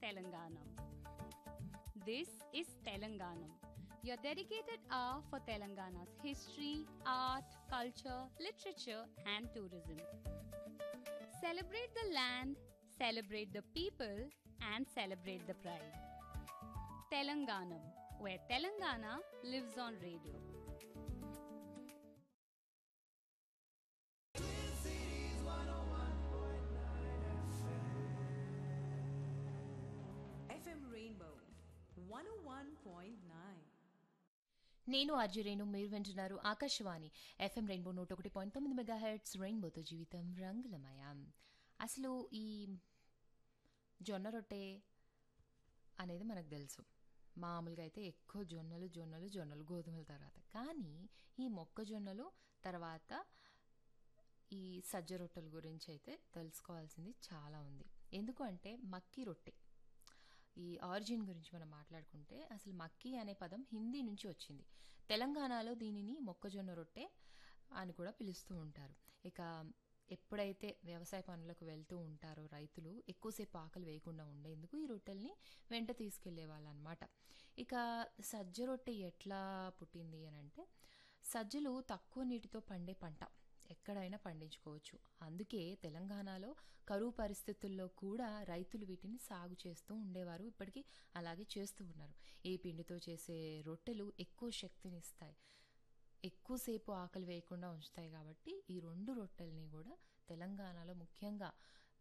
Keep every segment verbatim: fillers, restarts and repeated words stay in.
Telanganam. This is Telanganam, your dedicated hour for Telangana's history, art, culture, literature, and tourism. Celebrate the land, celebrate the people, and celebrate the pride. Telanganam, where Telangana lives on radio. F M Rainbow one oh one point nine. నేను అర్జురేను మీరు వింటున్నారు Akashvani FM rainbow నూట ఒకటి point తొమ్మిది mega hertz రెయిన్బోతో జీవితం రంగులమయం. అసలు ఈ జొన్న రొట్టె అనేది మనకు తెలుసు. మామూలుగా అయితే ఎక్కువ జొన్నలు జొన్నలు జొన్నలు గోధుమల తర్వాత, కానీ ఈ మొక్కజొన్నలు తర్వాత ఈ సజ్జ రొట్టెల గురించి అయితే తెలుసుకోవాల్సింది చాలా ఉంది. ఎందుకు అంటే మక్కీ రొట్టె ఈ ఆరిజిన్ గురించి మనం మాట్లాడుకుంటే అసలు మక్కీ అనే పదం హిందీ నుంచి వచ్చింది. తెలంగాణలో దీనిని మొక్కజొన్న రొట్టె అని కూడా పిలుస్తూ ఉంటారు. ఇక ఎప్పుడైతే వ్యవసాయ పనులకు వెళ్తూ ఉంటారో రైతులు ఎక్కువసేపు ఆకలి వేయకుండా ఉండేందుకు ఈ రొట్టెల్ని వెంట తీసుకెళ్లే వాళ్ళు అనమాట. ఇక సజ్జ రొట్టె ఎట్లా పుట్టింది అని అంటే, సజ్జలు తక్కువ నీటితో పండే పంట, ఎక్కడైనా పండించుకోవచ్చు. అందుకే తెలంగాణలో కరువు పరిస్థితుల్లో కూడా రైతులు వీటిని సాగు చేస్తూ ఉండేవారు. ఇప్పటికీ అలాగే చేస్తూ ఉన్నారు. ఈ పిండితో చేసే రొట్టెలు ఎక్కువ శక్తిని ఇస్తాయి, ఎక్కువసేపు ఆకలి వేయకుండా ఉంచుతాయి. కాబట్టి ఈ రెండు రొట్టెల్ని కూడా తెలంగాణలో ముఖ్యంగా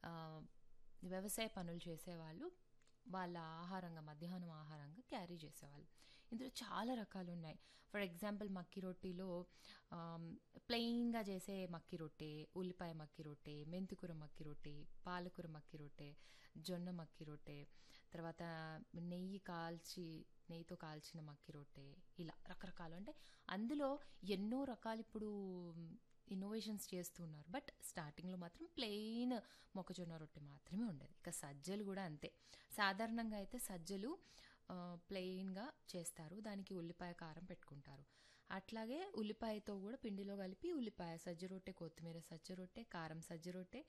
వ్యవసాయ పనులు చేసేవాళ్ళు వాళ్ళ ఆహారంగా, మధ్యాహ్నం ఆహారంగా క్యారీ చేసేవాళ్ళు. ఇందులో చాలా రకాలు ఉన్నాయి. ఫర్ ఎగ్జాంపుల్ మక్కీ రొట్టెలో ప్లెయిన్గా చేసే మక్కీ రొట్టె, ఉల్లిపాయ మక్కీ రొట్టె, మెంతికూర మక్కీ రొట్టె, పాలకూర మక్కీ రొట్టె, జొన్న మక్కీ రొట్టె, తర్వాత నెయ్యి కాల్చి నెయ్యితో కాల్చిన మక్కీ రొట్టె, ఇలా రకరకాలు. అంటే అందులో ఎన్నో రకాలు ఇప్పుడు ఇన్నోవేషన్స్ చేస్తున్నారు. బట్ స్టార్టింగ్లో మాత్రం ప్లెయిన్ మొక్కజొన్న రొట్టె మాత్రమే ఉండేది. ఇక సజ్జలు కూడా అంతే. సాధారణంగా అయితే సజ్జలు ప్లెయిన్గా చేస్తారు, దానికి ఉల్లిపాయ కారం పెట్టుకుంటారు. అట్లాగే ఉల్లిపాయతో కూడా పిండిలో కలిపి ఉల్లిపాయ సజ్జ రొట్టె, కొత్తిమీర సజ్జ రొట్టె, కారం సజ్జ రొట్టె,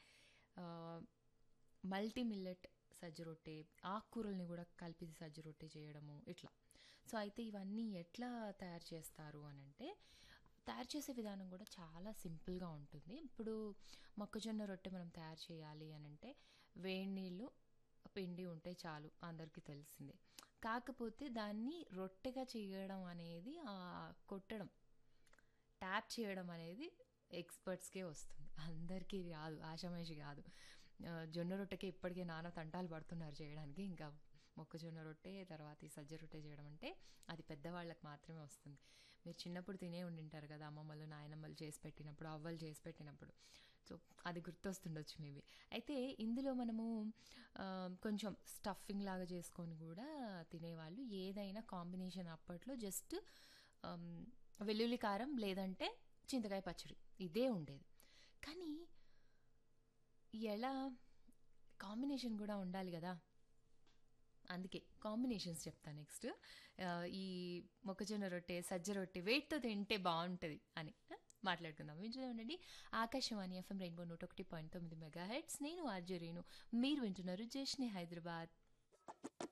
మల్టీ మిల్లెట్ సజ్జ రొట్టె, ఆకుకూరల్ని కూడా కలిపి సజ్జ రొట్టె చేయడము, ఇట్లా. సో అయితే ఇవన్నీ ఎట్లా తయారు చేస్తారు అని అంటే, తయారు చేసే విధానం కూడా చాలా సింపుల్గా ఉంటుంది. ఇప్పుడు మొక్కజొన్న రొట్టె మనం తయారు చేయాలి అని అంటే వేడి నీళ్ళు, పిండి ఉంటే చాలు, అందరికీ తెలిసిందే. కాకపోతే దాన్ని రొట్టెగా చేయడం అనేది, కొట్టడం, ట్యాప్ చేయడం అనేది ఎక్స్పర్ట్స్కే వస్తుంది, అందరికీ రాదు, ఆషామాషి కాదు. జొన్న రొట్టెకి ఇప్పటికే నానా తంటాలు పడుతున్నారు చేయడానికి, ఇంకా మొక్కజొన్న రొట్టె తర్వాత ఈ సజ్జ రొట్టె చేయడం అంటే అది పెద్దవాళ్ళకి మాత్రమే వస్తుంది. మీరు చిన్నప్పుడు తినే ఉండింటారు కదా, అమ్మమ్మలు నాయనమ్మలు చేసి పెట్టినప్పుడు, అవ్వలు చేసి పెట్టినప్పుడు. సో అది గుర్తొస్తుండొచ్చు మేబీ. అయితే ఇందులో మనము కొంచెం స్టఫింగ్ లాగా చేసుకొని కూడా తినేవాళ్ళు. ఏదైనా కాంబినేషన్ అప్పట్లో జస్ట్ వెల్లుల్లి కారం లేదంటే చింతకాయ పచ్చడి, ఇదే ఉండేది. కానీ ఎలా కాంబినేషన్ కూడా ఉండాలి కదా, అందుకే కాంబినేషన్స్ చెప్తాను నెక్స్ట్. ఈ మొక్కజొన్న రొట్టె సజ్జ రొట్టె వేటితో తింటే బాగుంటుంది అని మాట్లాడుకుందాం. వింటూనే ఉండండి ఆకాశవాణి ఎఫ్ఎం రెయిన్బో నూట ఒకటి పాయింట్ తొమ్మిది మెగా హెర్ట్స్. నేను ఆర్జే రేణు, మీరు వింటున్నారు జేష్ని హైదరాబాద్.